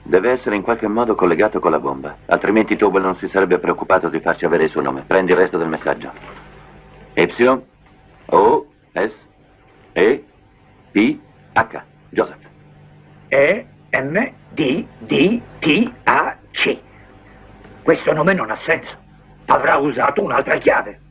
Deve essere in qualche modo collegato con la bomba, altrimenti Tobel non si sarebbe preoccupato di farci avere il suo nome. Prendi il resto del messaggio. Y O S E P H. Joseph. E-N-D-D-T-A-C. Questo nome non ha senso. Avrà usato un'altra chiave.